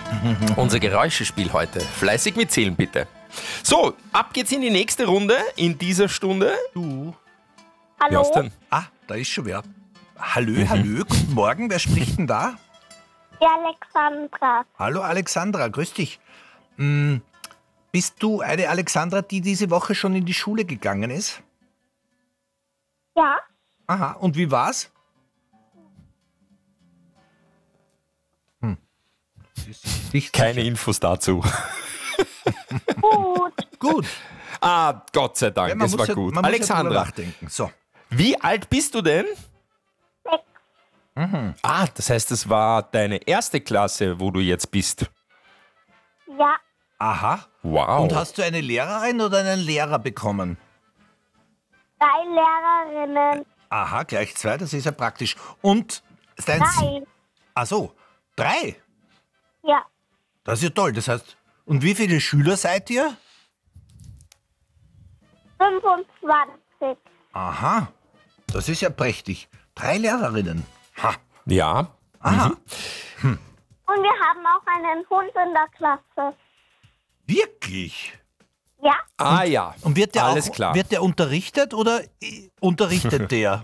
Unser Geräuschespiel heute. Fleißig mitzählen, bitte. So, ab geht's in die nächste Runde in dieser Stunde. Du. Wer Hallo? ist denn? Ah, da ist schon wer. Hallo, guten Morgen. Wer spricht denn da? Die Alexandra. Hallo Alexandra, grüß dich. Bist du eine Alexandra, die diese Woche schon in die Schule gegangen ist? Ja, Aha, und wie war's? Keine Infos dazu. gut. Gut. Ah, Gott sei Dank, Ja, man das muss war gut. man muss ja drüber Alexandra, nachdenken. So. wie alt bist du denn? 6. Ah, das heißt, es war deine erste Klasse, wo du jetzt bist. Ja, Aha. Wow. Und hast du eine Lehrerin oder einen Lehrer bekommen? 3 Lehrerinnen. Aha, gleich 2, das ist ja praktisch. Und dein 3. Ach so, 3. Ja, Das ist ja toll. Das heißt, und wie viele Schüler seid ihr? 25. Aha, das ist ja prächtig. 3 Lehrerinnen. Ha. Ja, Aha, Und wir haben auch einen Hund in der Klasse. wirklich? Ja, ah ja, Und wird der alles auch, klar. wird der unterrichtet oder unterrichtet der?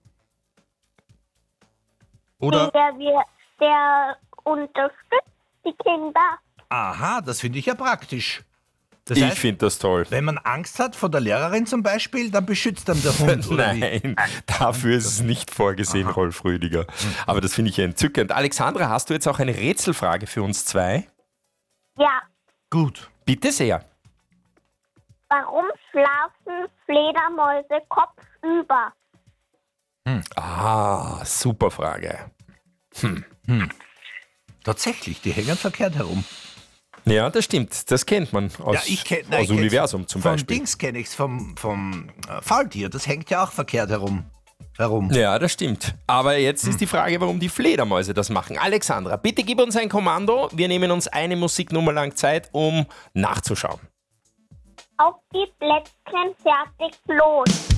Oder? der unterstützt die Kinder. Aha, das finde ich ja praktisch. Das Ich heißt, finde das toll. wenn man Angst hat vor der Lehrerin zum Beispiel, dann beschützt dann der Hund, oder wie? Nein, dafür ist es nicht vorgesehen, Rolf Rüdiger. Aber das finde ich ja entzückend. Alexandra, hast du jetzt auch eine Rätselfrage für uns zwei? Ja, Gut. Bitte sehr. warum schlafen Fledermäuse kopfüber? Ah, super Frage. Tatsächlich, die hängen verkehrt herum. Ja, das stimmt. Das kennt man aus, aus Universum zum Von Beispiel. Dings kenne ich es, vom Faultier. Das hängt ja auch verkehrt herum. Ja, das stimmt. Aber jetzt ist die Frage, warum die Fledermäuse das machen. Alexandra, bitte gib uns ein Kommando. Wir nehmen uns eine Musiknummer lang Zeit, um nachzuschauen. Auf die Plätzchen, fertig, los.